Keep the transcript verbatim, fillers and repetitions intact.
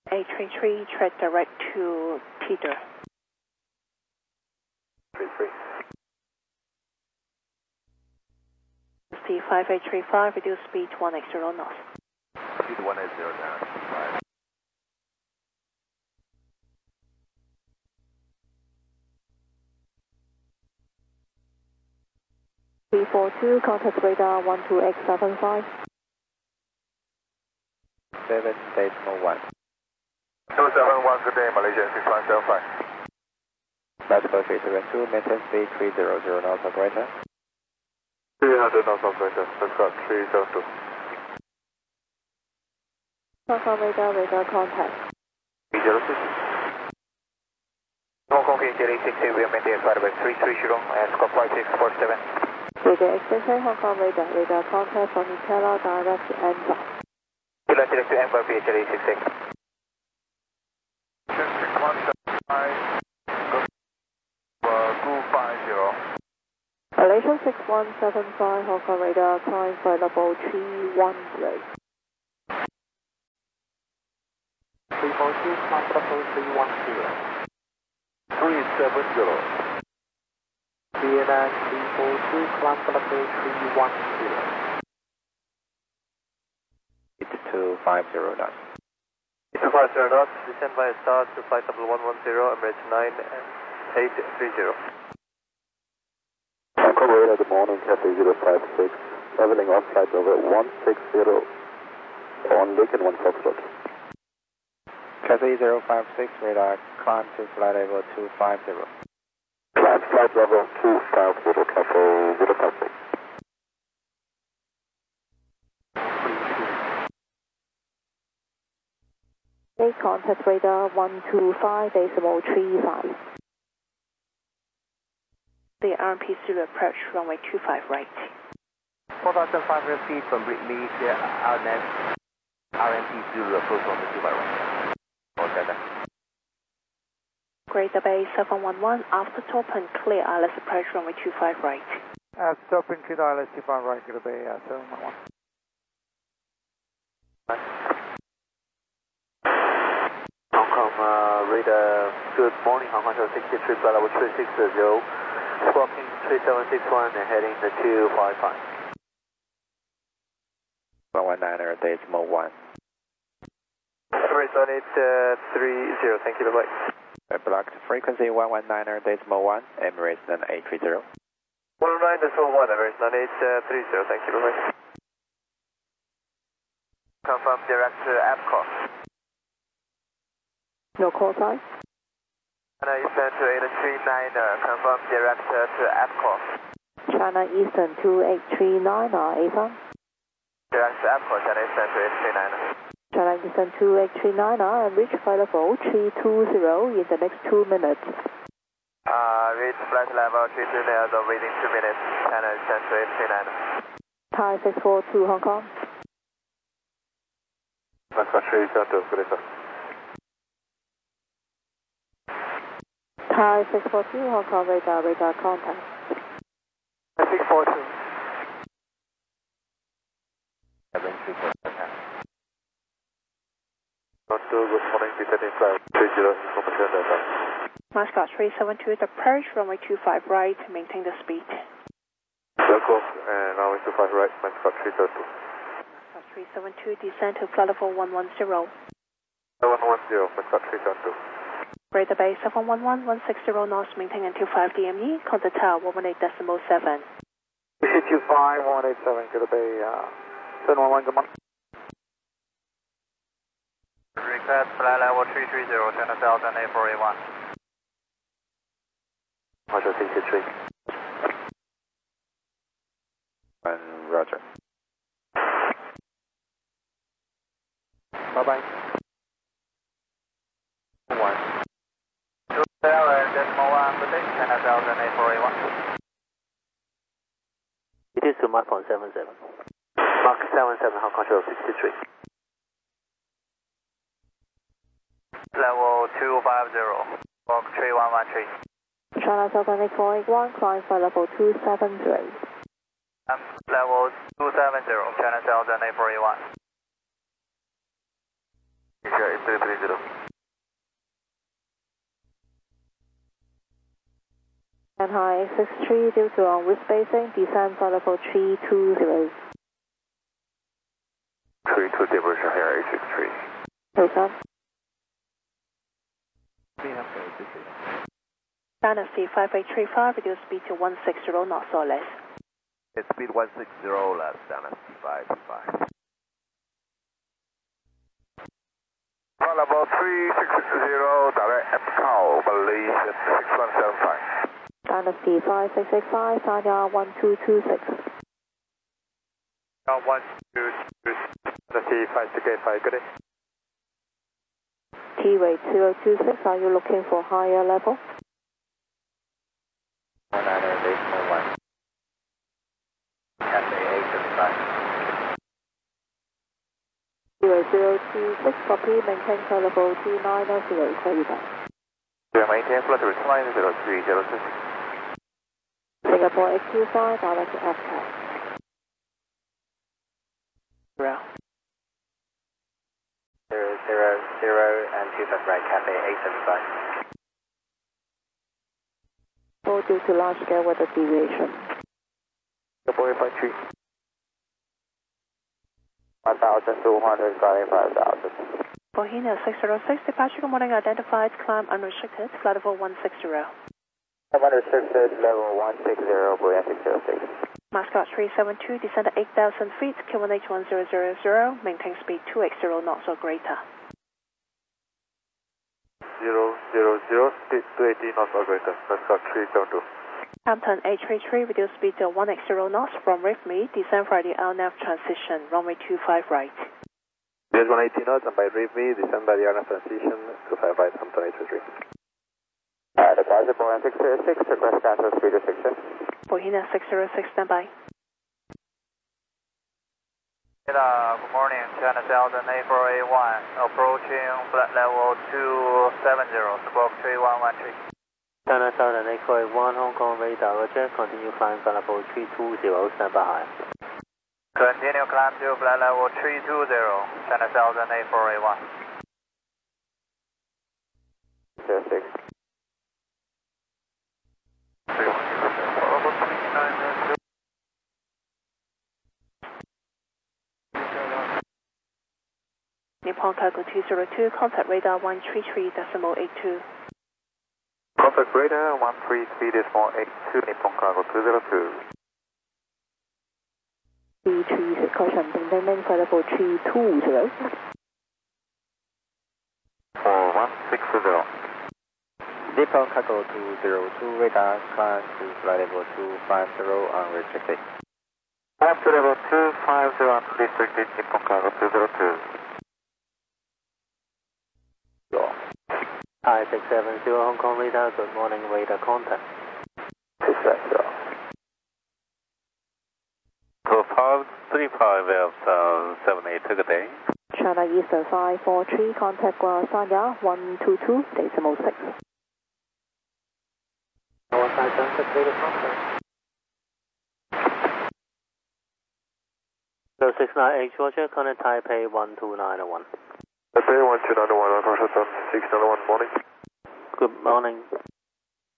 eight three three, track direct to Teeter. three three. C five eight three five, reduce speed one eight zero knots. Speed one eight zero knots. three four two, contact radar one two X seven five. seven decimal one. two seven one, good day, Malaysia six one seven five. Latitude three seven two, maintain speed three hundred knots, operator. three hundred knots, operator. Let's go three seven two. Hong Kong radar, radar contact. three zero six. Hong Kong P H L six eight, we are maintained flight by three three zero and squawk five six four seven. Radar extension, Hong Kong radar, radar contact from Itala, direct to N five. Direct to N five, P H L six eight. six one seven five, two five zero. Malaysia six one seven five, Hong Kong radar, climb flight level three one zero. three four two, climb level three one zero. three seven zero. Vienna three four two, climb level three one zero. It's two five zero knots. two five zero knots, descend by a star to flight level one one zero, Emirates nine eight three zero. Hong Kong radar, good morning, Cathay zero five six, leveling off flight over one six zero on Lincoln one Foxtrot. Cathay zero five six, radar, climb to flight level two five zero. Climb flight level two five zero, Cathay zero five six. Make contact radar one two five decimal three five. The R M P Zulu approach runway two five right. four thousand five hundred feet from Brittany, the R N S, R M P Zulu approach on the two five right. All set. Greater Bay seven one one, after top and clear I L S approach runway two five right. Uh, stop and clear I L S two five right, Greater Bay uh, seven one one. Hong Kong uh, radar, good morning, Hong Kong Show sixty-three, flight level three six zero, squawking three seven six one and heading to two five five. one one niner, decimal one. Emirates one eight three zero, thank you, bye-bye. Blocked frequency one one niner, decimal one, Emirates nine eight three zero. one nine decimal one, Emirates nine eight three zero, thank you, bye-bye. Confirm direct to Epcot. No call sign. China Eastern two eight three nine, confirm direct to Epcot. China Eastern two eight three nine, Ava. Direct to Epcot, China Eastern two eight three nine. China Eastern two eight three nine, and reach flight level three two zero in the next two minutes. Uh, reach flight level three two zero within two minutes, China Eastern two eight three nine. Thai six four two Hong Kong. Moscow three seven two, good day, sir. Thai six four two Hong Kong radar, radar contact. six four two. seven three four seven. Good morning, descending flight three zero, information data. Moscow three seven two, approach runway two five right, maintain the speed. Circle, and now it's two five right, Moscow three seven two. Moscow three seven two, descend to flight level one one zero. one one zero, Moscow three seven two. Greater Bay seven one one, one six zero knots, maintain until five D M E, contact tower one one eight decimal seven. C two five one eight seven, Greater Bay uh, seven one one, good morning. Request flight level three three zero, ten thousand eight four eight one. Roger, sixty-three. And Roger. Bye-bye. One. two seven decimal one, good day, ten thousand eight four eight one. It is to Mark seven seven. Mark seven seven, Hong Kong Show sixty-three. Level two five zero, Walk three one one three. China Southern eight four eight one, climb flight level two seven three. Um, level two seven zero, China Southern eight four eight one. Asia three three zero. Shanghai six three due to on with spacing, descend flight level three two zero. three two zero, Shanghai six three. Descend. Dynasty five eight three five, reduce speed to one six zero knots or less. It's speed one six zero less, Dynasty five two five. Level three six zero, direct Macau, Malaysia six one seven five. Dynasty five six six five, Sanya one two two six. one two two six, Dynasty five six eight five, good day. T-rate zero two six, are you looking for higher level? one nine eight four one. Cathay eight seven five. T-rate zero two six, copy, maintain flight level two nine zero, call you back. Yeah, maintain flight level two nine zero three zero six. Singapore X two five, direct to F C A T. Zero. Zero zero zero and two five right, Cathay eight seven five. All due to large scale weather deviation. Singapore eight five three. one thousand two hundred, five thousand. Bohemia six zero six, departure good morning, identified, climb unrestricted, flight level one six zero. Unrestricted, level one six zero, Boeing six zero six. Mascot three seven two, descend at eight thousand feet, Q one H one zero zero zero, maintain speed two eight zero knots or greater. zero zero zero, speed two eighty knots or greater, Mascot three seven two. Hampton eight three three, reduce speed to one eight zero knots from RIFME, descend for the L N A V transition, runway two five right. There's one eighty knots and by RIFME, descend by the L N A V transition, two five right, Hampton eight three three. Uh, departure Boeing six zero six, request cancel speed restriction. Bohemia six zero six, standby. Uh, good morning, China Southern A four A one, approaching flight level two seven zero, squawk three one one three. China Southern A four A one, Hong Kong radar, roger, continue climb flight level three two zero, stand by. Continue climb to flight level three two zero, China Southern A four A one. zero six. Nippon Cargo two zero two, contact radar one three three decimal eight two. Contact radar one three three decimal eight two, Nippon Cargo two zero two. three three six, caution, ding ding ding, flight level three two zero. four one six zero. Nippon Cargo two zero two, radar, climb to flight level two five zero, unrestricted. Climb to level two five zero, unrestricted, Nippon Cargo two zero two. Hi six seven zero, Hong Kong radar, good morning, radar contact. six seven zero. So five three five F seven eight, good day. China Eastern five four three, contact uh, Sanya one two two decimal six. Our side contact radar contact. zero six nine H, roger, contact Taipei one two nine one. Taipei one two nine one, Alpha Shuttle six nine one, morning. Good morning.